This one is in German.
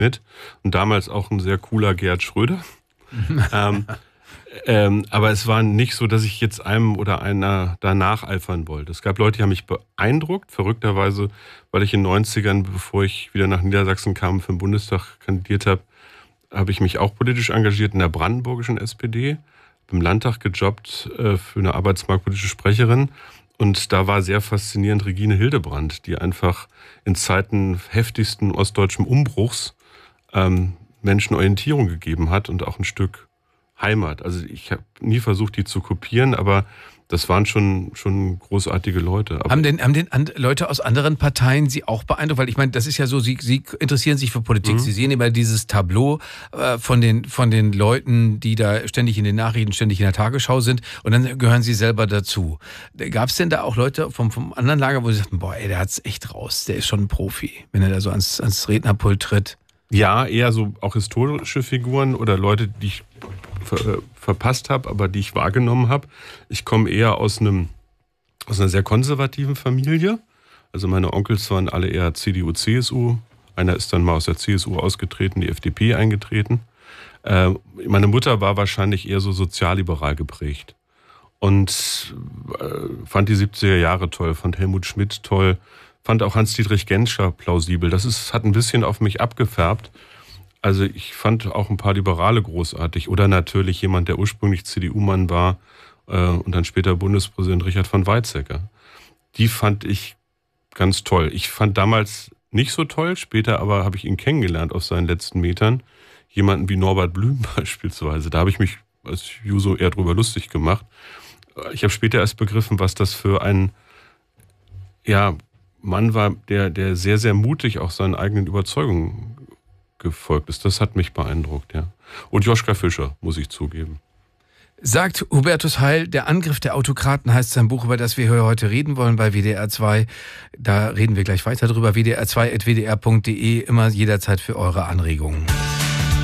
Schmidt und damals auch ein sehr cooler Gerhard Schröder. Aber es war nicht so, dass ich jetzt einem oder einer da nacheifern wollte. Es gab Leute, die haben mich beeindruckt, verrückterweise, weil ich in den 90ern, bevor ich wieder nach Niedersachsen kam, für den Bundestag kandidiert habe ich mich auch politisch engagiert in der brandenburgischen SPD, im Landtag gejobbt für eine arbeitsmarktpolitische Sprecherin. Und da war sehr faszinierend Regine Hildebrandt, die einfach in Zeiten heftigsten ostdeutschen Umbruchs Menschen Orientierung gegeben hat und auch ein Stück Heimat. Also ich habe nie versucht, die zu kopieren, aber das waren schon großartige Leute. Aber haben denn Leute aus anderen Parteien Sie auch beeindruckt? Weil ich meine, das ist ja so, Sie interessieren sich für Politik. Sie sehen immer dieses Tableau von den Leuten, die da ständig in den Nachrichten, ständig in der Tagesschau sind und dann gehören Sie selber dazu. Gab es denn da auch Leute vom anderen Lager, wo Sie sagten, boah, ey, der hat's echt raus, der ist schon ein Profi, wenn er da so ans Rednerpult tritt? Ja, eher so auch historische Figuren oder Leute, die ich verpasst habe, aber die ich wahrgenommen habe. Ich komme eher aus einer sehr konservativen Familie. Also meine Onkels waren alle eher CDU, CSU. Einer ist dann mal aus der CSU ausgetreten, die FDP eingetreten. Meine Mutter war wahrscheinlich eher so sozialliberal geprägt und fand die 70er Jahre toll, fand Helmut Schmidt toll, fand auch Hans-Dietrich Genscher plausibel. Hat ein bisschen auf mich abgefärbt. Also ich fand auch ein paar Liberale großartig. Oder natürlich jemand, der ursprünglich CDU-Mann war und dann später Bundespräsident Richard von Weizsäcker. Die fand ich ganz toll. Ich fand damals nicht so toll, später aber habe ich ihn kennengelernt auf seinen letzten Metern. Jemanden wie Norbert Blüm beispielsweise. Da habe ich mich als Juso eher drüber lustig gemacht. Ich habe später erst begriffen, was das für ein Mann war, der sehr, sehr mutig auch seinen eigenen Überzeugungen gefolgt ist. Das hat mich beeindruckt, ja. Und Joschka Fischer, muss ich zugeben. Sagt Hubertus Heil, der Angriff der Autokraten heißt sein Buch, über das wir heute reden wollen bei WDR 2. Da reden wir gleich weiter drüber. WDR2@wdr.de, immer jederzeit für eure Anregungen.